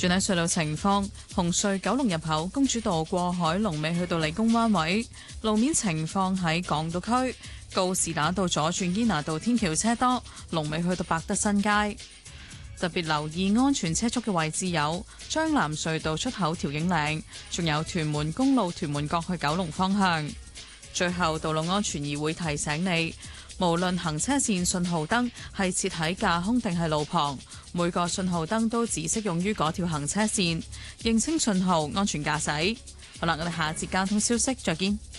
轉睇隧道情況，紅隧九龍入口公主道過海龍尾去到理工灣位。路面情況喺港島區告士打道左轉堅拿道天橋車多，龍尾去到百德新街。特別留意安全車速嘅位置有將藍隧道出口調景嶺，仲有屯門公路屯門角去九龍方向。最後，道路安全議會提醒你，無論行車線信號燈係設喺架空定係路旁，每個信號燈都只適用於嗰條行車線，認清信號，安全駕駛。好啦，我哋下一節交通消息再見。